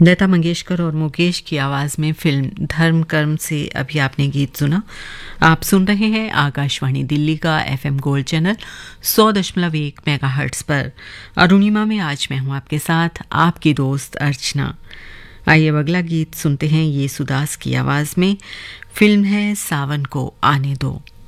लता मंगेशकर और मुकेश की आवाज में फिल्म धर्म कर्म से अभी आपने गीत सुना। आप सुन रहे हैं आकाशवाणी दिल्ली का एफएम गोल्ड चैनल 100.1 मेगाहर्ट्ज पर। अरुणिमा में आज मैं हूं आपके साथ, आपकी दोस्त अर्चना। आइए अब अगला गीत सुनते हैं, ये सुदास की आवाज में। फिल्म है सावन को आने दो।